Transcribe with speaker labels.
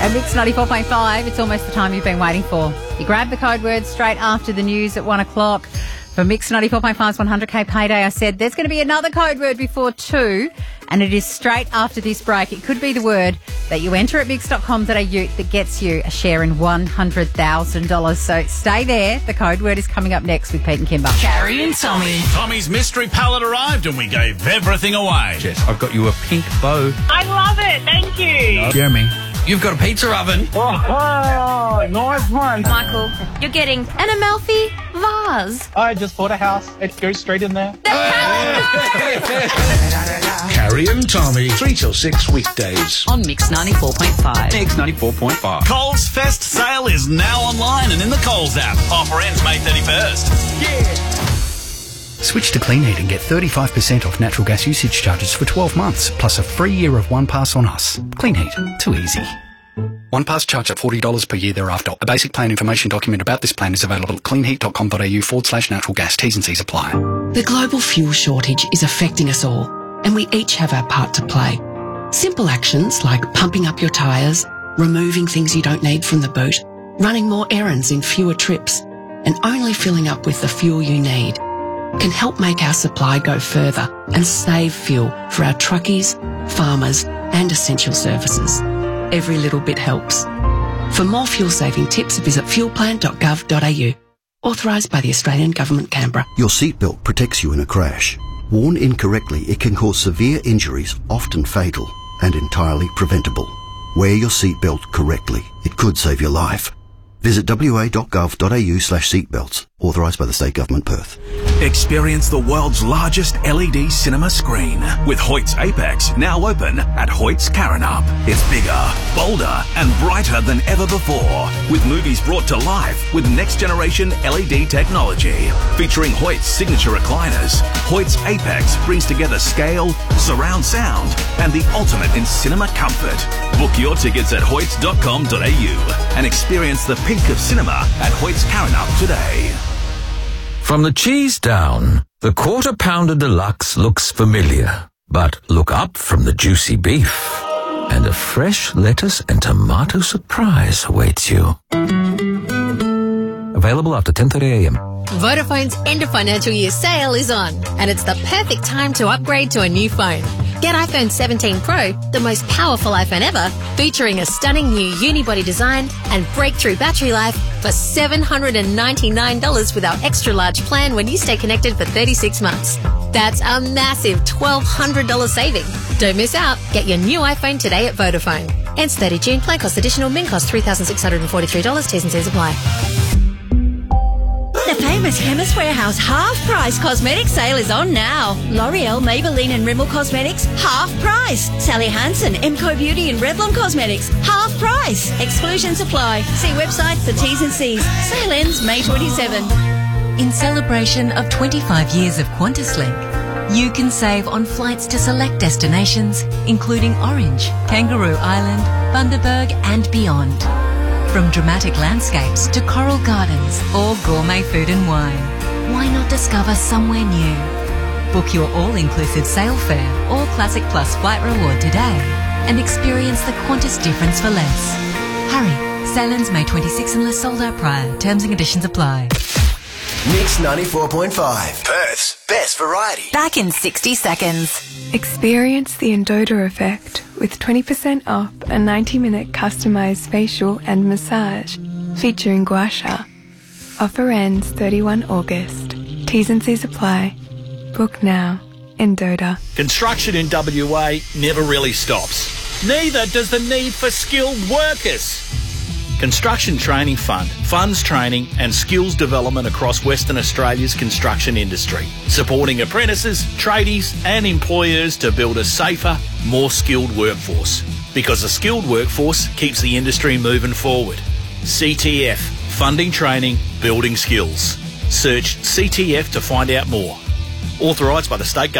Speaker 1: At Mix 94.5, it's almost the time you've been waiting for. You grab the code word straight after the news at 1 o'clock. For Mix 94.5's 100k payday, I said there's going to be another code word before 2, and it is straight after this break. It could be the word that you enter at mix.com.au that gets you a share in $100,000. So stay there. The code word is coming up next with Pete and Kimber.
Speaker 2: Carrie and Tommy.
Speaker 3: Tommy's mystery pallet arrived and we gave everything away.
Speaker 4: Jess, I've got you a pink bow.
Speaker 5: I love it. Thank you.
Speaker 4: Jeremy, you've got a pizza oven.
Speaker 6: Oh, nice one.
Speaker 7: Michael, you're getting an Amalfi vase.
Speaker 6: I just bought a house. It goes straight in there.
Speaker 3: Carrie and Tommy, 3 till 6 weekdays.
Speaker 2: On Mix 94.5.
Speaker 4: Mix 94.5.
Speaker 3: Coles Fest sale is now online and in the Coles app. Offer ends May 31st.
Speaker 8: Switch to Clean Heat and get 35% off natural gas usage charges for 12 months, plus a free year of One Pass on us. Clean Heat. Too easy. One Pass charge at $40 per year thereafter. A basic plan information document about this plan is available at cleanheat.com.au/natural gas. T's and C's apply.
Speaker 9: The global fuel shortage is affecting us all, and we each have our part to play. Simple actions like pumping up your tyres, removing things you don't need from the boot, running more errands in fewer trips, and only filling up with the fuel you need can help make our supply go further and save fuel for our truckies, farmers, and essential services. Every little bit helps. For more fuel-saving tips, visit fuelplan.gov.au. Authorised by the Australian Government, Canberra.
Speaker 10: Your seatbelt protects you in a crash. Worn incorrectly, it can cause severe injuries, often fatal, and entirely preventable. Wear your seatbelt correctly. It could save your life. Visit wa.gov.au/seatbelts. Authorised by the State Government, Perth.
Speaker 11: Experience the world's largest LED cinema screen with Hoyt's Apex now open at Hoyt's Karrinyup. It's bigger, bolder and brighter than ever before, with movies brought to life with next generation LED technology. Featuring Hoyt's signature recliners, Hoyt's Apex brings together scale, surround sound and the ultimate in cinema comfort. Book your tickets at hoyts.com.au and experience the pink of cinema at Hoyt's Karrinyup today.
Speaker 12: From the cheese down, the Quarter Pounder Deluxe looks familiar. But look up from the juicy beef, and a fresh lettuce and tomato surprise awaits you. Available after 10:30 a.m.
Speaker 7: Vodafone's end of financial year sale is on, and it's the perfect time to upgrade to a new phone. Get iPhone 17 Pro, the most powerful iPhone ever, featuring a stunning new unibody design and breakthrough battery life for $799 with our extra large plan when you stay connected for 36 months. That's a massive $1,200 saving. Don't miss out. Get your new iPhone today at Vodafone. Ends 30 June. Plan cost additional. Min cost $3,643. T's and C's apply.
Speaker 13: The famous Chemist Warehouse half-price cosmetic sale is on now. L'Oreal, Maybelline and Rimmel Cosmetics, half price. Sally Hansen, Emco Beauty and Revlon Cosmetics, half price. Exclusions apply. See website for T's and C's. Sale ends May 27.
Speaker 14: In celebration of 25 years of QantasLink, you can save on flights to select destinations, including Orange, Kangaroo Island, Bundaberg and beyond. From dramatic landscapes to coral gardens or gourmet food and wine, why not discover somewhere new? Book your all-inclusive sail fare or Classic Plus flight reward today and experience the Qantas difference for less. Hurry, sail ends May 26 unless sold out prior. Terms and conditions apply.
Speaker 15: Mix 94.5. Perth's best variety.
Speaker 2: Back in 60 seconds.
Speaker 16: Experience the Endota effect with 20% off a 90-minute customised facial and massage featuring gua sha. Offer ends 31 August. T's and C's apply. Book now. Endota.
Speaker 3: Construction in WA never really stops. Neither does the need for skilled workers. Construction Training Fund funds training and skills development across Western Australia's construction industry, supporting apprentices, tradies and employers to build a safer, more skilled workforce. Because a skilled workforce keeps the industry moving forward. CTF, funding training, building skills. Search CTF to find out more. Authorised by the State Government.